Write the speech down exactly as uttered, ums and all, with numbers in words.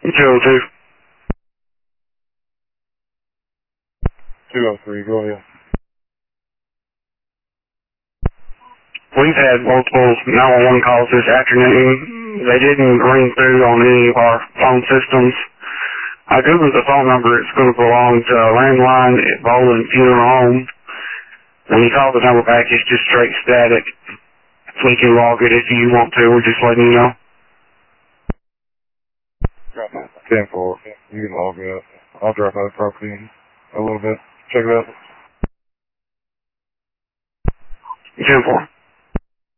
two oh two. two oh three, go ahead. We've had multiple nine one one calls this afternoon. They didn't ring through on any of our phone systems. I googled the phone number. It's going to belong to a landline at Bowling Funeral Home. When you call the number back, it's just straight static. We can log it if you want to. We're just letting you know. ten four. You can log it up. I'll drop out the property in a little bit. Check it out. ten four.